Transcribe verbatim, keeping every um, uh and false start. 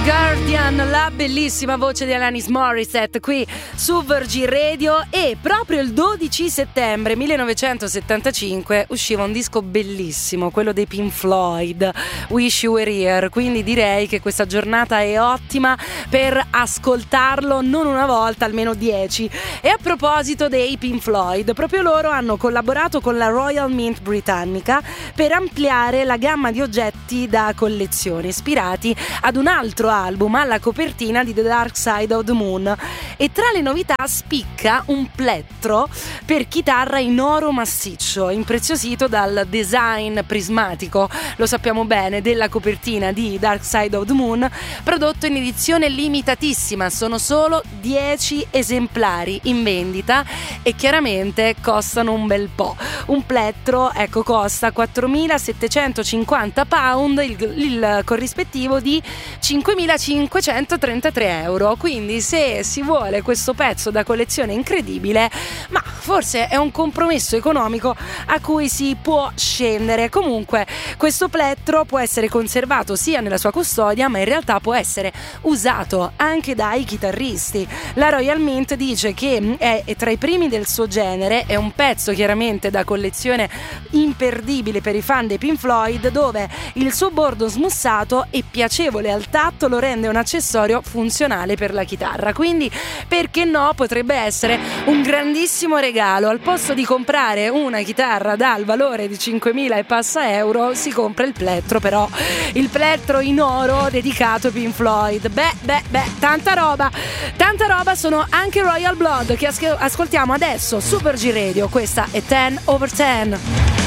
Guardian, la bellissima voce di Alanis Morissette qui su Virgin Radio. E proprio il dodici settembre millenovecentosettantacinque usciva un disco bellissimo, quello dei Pink Floyd, Wish You Were Here, quindi direi che questa giornata è ottima per ascoltarlo non una volta, almeno dieci. E a proposito dei Pink Floyd, proprio loro hanno collaborato con la Royal Mint britannica per ampliare la gamma di oggetti da collezione ispirati ad un altro album alla copertina di The Dark Side of the Moon. E tra le novità spicca un plettro per chitarra in oro massiccio, impreziosito dal design prismatico, lo sappiamo bene, della copertina di Dark Side of the Moon, prodotto in edizione limitatissima. Sono solo dieci esemplari in vendita e chiaramente costano un bel po'. Un plettro, ecco, costa quattromilasettecentocinquanta pound, il, il corrispettivo di cinquemilacinquecentotrentatré euro. Quindi se si vuole questo pezzo da collezione incredibile, ma forse è un compromesso economico a cui si può scendere. Comunque questo plettro può essere conservato sia nella sua custodia, ma in realtà può essere usato anche dai chitarristi. La Royal Mint dice che è, è tra i primi del suo genere, è un pezzo chiaramente da collezione imperdibile per i fan dei Pink Floyd, dove il suo bordo smussato e piacevole al tatto lo rende un accessorio funzionale per la chitarra. Quindi perché no, potrebbe essere un grandissimo regalo. Al posto di comprare una chitarra dal valore di cinquemila e passa euro, si compra il plettro, però il plettro in oro dedicato ai Pink Floyd. Beh, beh, beh, tanta roba, tanta roba. Sono anche Royal Blood che ascoltiamo adesso su Virgin Radio. Questa è ten over ten.